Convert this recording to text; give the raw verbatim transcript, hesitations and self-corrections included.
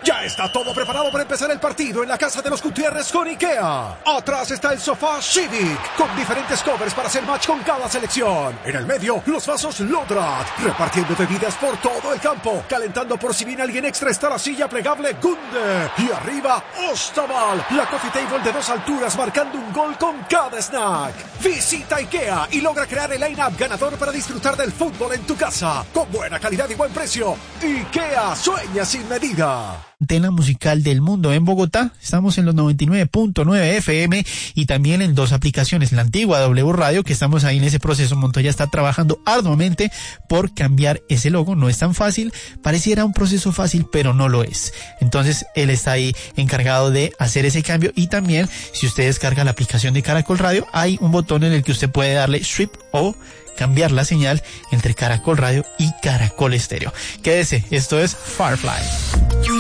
Ya está todo preparado para empezar el partido en la casa de los Gutiérrez con IKEA. Atrás está el sofá Civic, con diferentes covers para hacer match con cada selección. En el medio, los vasos Lodrat, repartiendo bebidas por todo el campo. Calentando por si viene alguien extra está la silla plegable Gunde. Y arriba, Ostaval, la coffee table de dos alturas marcando un gol con cada snack. Visita IKEA y logra crear el line-up ganador para disfrutar del fútbol en tu casa. Con buena calidad y buen precio. IKEA sueña sin medida. Antena musical del mundo en Bogotá. Estamos en los noventa y nueve punto nueve F M y también en dos aplicaciones, la antigua W Radio, que estamos ahí en ese proceso. Montoya está trabajando arduamente por cambiar ese logo. No es tan fácil, pareciera un proceso fácil, pero no lo es. Entonces él está ahí encargado de hacer ese cambio. Y también, si usted descarga la aplicación de Caracol Radio, hay un botón en el que usted puede darle strip o cambiar la señal entre Caracol Radio y Caracol Estéreo. Quédese, esto es Firefly.